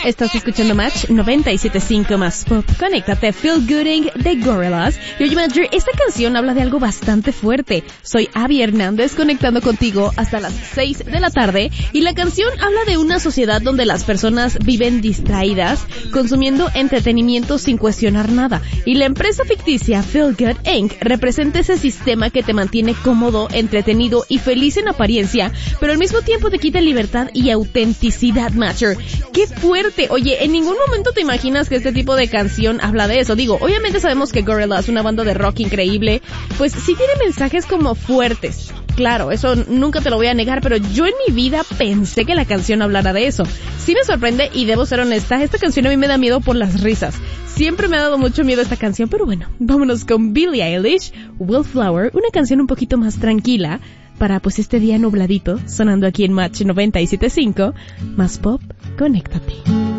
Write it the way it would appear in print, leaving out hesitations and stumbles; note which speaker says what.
Speaker 1: estás escuchando Match 97.5 más Pop. Conéctate, Feel Gooding de Gorillaz. Y oye, Manager, esta canción habla de algo bastante fuerte. Soy Abby Hernández, conectando contigo hasta las 6 de la tarde. Y la canción habla de una sociedad donde las personas viven distraídas, consumiendo entretenimiento sin cuestionar nada. Y la empresa ficticia Feel Good Inc. representa ese sistema que te mantiene cómodo, entretenido y feliz en apariencia, pero al mismo tiempo te quita libertad y autenticidad, Matcher. ¡Qué fuerte! Oye, en ningún momento te imaginas que este tipo de canción habla de eso. Digo, obviamente sabemos que Gorillaz, una banda de rock increíble, pues sí tiene mensajes como fuertes. Claro, eso nunca te lo voy a negar, pero yo en mi vida pensé que la canción hablara de eso. Sí me sorprende y debo ser honesta, esta canción a mí me da miedo por las risas. Siempre me ha dado mucho miedo esta canción, pero bueno, vámonos con Billie Eilish, Wildflower, una canción un poquito más tranquila para pues este día nubladito, sonando aquí en Match 97.5, más Pop, conéctate.